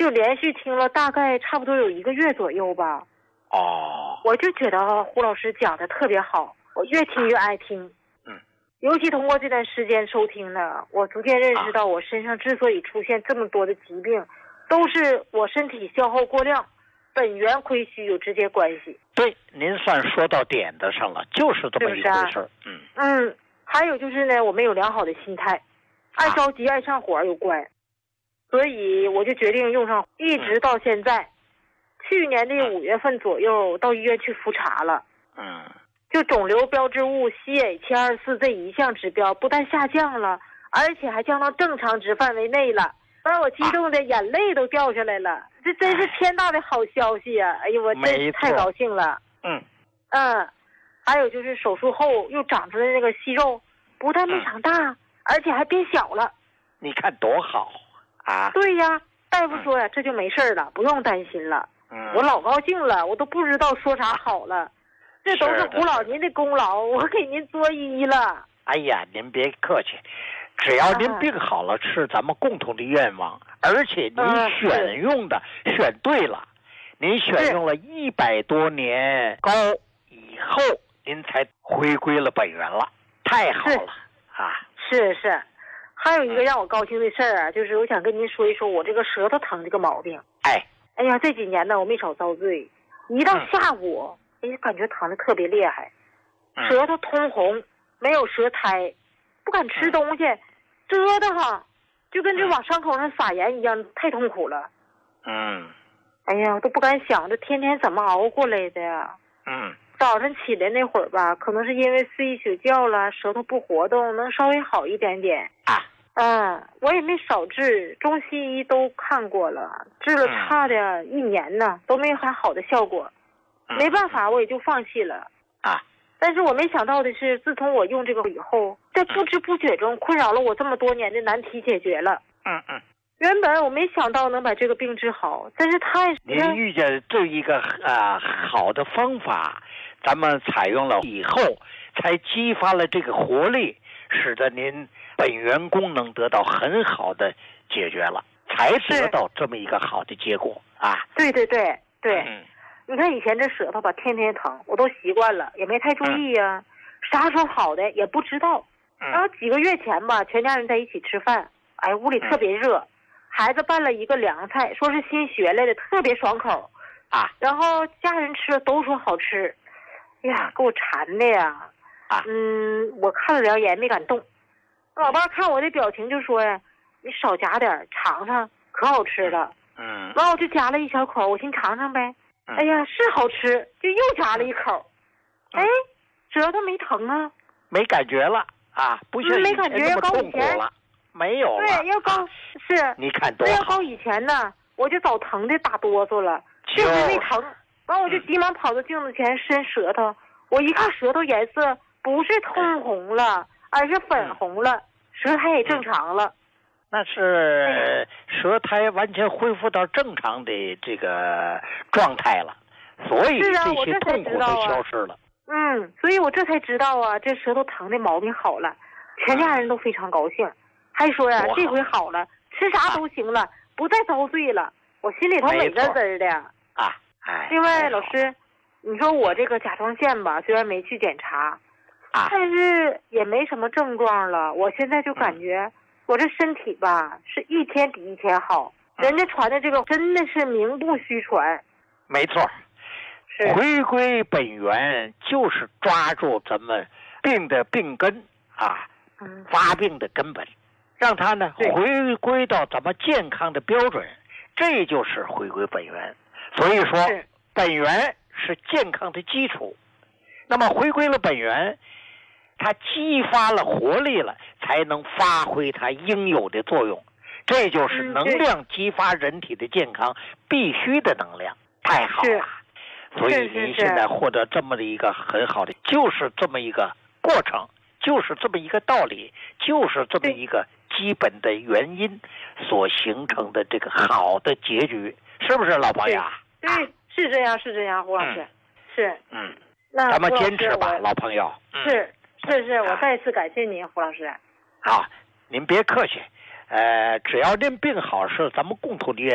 就连续听了大概差不多有1个月左右吧。我就觉得胡老师讲的特别好，我越听越爱听。尤其通过这段时间收听呢，我逐渐认识到我身上之所以出现这么多的疾病，都是我身体消耗过量，本源亏虚有直接关系。 对，您算说到点子上了，就是这么一回事儿。 还有就是呢，我没有良好的心态，爱着急爱上火有关，所以我就决定用上，一直到现在。去年的5月份左右到医院去复查了。就肿瘤标志物 CA724这一项指标不但下降了，而且还降到正常值范围内了，把我激动的眼泪都掉下来了。这真是天大的好消息啊！哎呦，我真是太高兴了。还有就是手术后又长出来那个息肉，不但没长大，而且还变小了。 你看多好啊！ 对呀，大夫说呀，这就没事了，不用担心了。我老高兴了，我都不知道说啥好了。这都是胡老您的功劳，我给您作揖了。 哎呀，您别客气，只要您病好了，是咱们共同的愿望。而且您选对了，您选用了100多年高以后，您才回归了本源了，太好了啊！ 是，还有一个让我高兴的事儿啊，就是我想跟您说一说我这个舌头疼这个毛病。哎呀，这几年呢，我没少遭罪，一到下午。感觉疼的特别厉害，舌头通红，没有舌苔，不敢吃东西，蛰得慌，就跟这往伤口上撒盐一样，太痛苦了。哎呀，都不敢想这天天怎么熬过来的呀。早上起来那会儿吧，可能是因为睡一宿觉了，舌头不活动，能稍微好一点点。我也没少治，中西医都看过了，治了差的1年呢，都没有还好的效果。没办法，我也就放弃了。但是我没想到的是，自从我用这个以后，在不知不觉中困扰了我这么多年的难题解决了。原本我没想到能把这个病治好，但是您遇见这一个好的方法，咱们采用了以后，才激发了这个活力，使得您本源功能得到很好的解决了，才得到这么一个好的结果啊！ 对。你看以前这舌头吧，天天疼，我都习惯了，也没太注意呀。啥时候好的也不知道。然后几个月前吧，全家人在一起吃饭，屋里特别热，孩子拌了一个凉菜，说是新学来的，特别爽口。然后家人吃了都说好吃。哎呀，给我馋的呀。我看了2眼没敢动。老爸看我的表情就说呀：“你少夹点，尝尝，可好吃了。”完我就夹了1小口，我先尝尝呗。哎呀，是好吃，就又夹了1口。舌头没疼啊， 没感觉了啊，不像没感觉要高以前了，没有了。 对，要高是。 你看多好。 要高以前呢，我就早疼的打哆嗦了，这回没疼。完我就急忙跑到镜子前伸舌头，我一看舌头颜色不是通红了，而是粉红了，舌苔也正常了。 那是舌苔完全恢复到正常的这个状态了，所以这些痛苦都消失了。 所以我这才知道啊，这舌头疼的毛病好了，全家人都非常高兴，还说呀，这回好了，吃啥都行了，不再遭罪了。我心里头美滋滋的。另外，老师，你说我这个甲状腺吧，虽然没去检查，但是也没什么症状了。我现在就感觉我这身体吧，是一天比一天好。人家传的这个真的是名不虚传。 没错，回归本源就是抓住咱们病的病根发病的根本，让它呢回归到咱们健康的标准，这就是回归本源。所以说，本源是健康的基础。那么回归了本源，它激发了活力了，才能发挥它应有的作用。这就是能量激发人体的健康必须的能量，太好了。所以您现在获得这么的一个很好的，就是这么一个过程，就是这么一个道理，就是这么一个基本的原因所形成的这个好的结局，是不是老朋友？ 对，是这样，胡老师，是。那咱们坚持吧，老朋友。 是，我再次感谢您，胡老师。 好，您别客气。只要您病好，是咱们共同的愿望。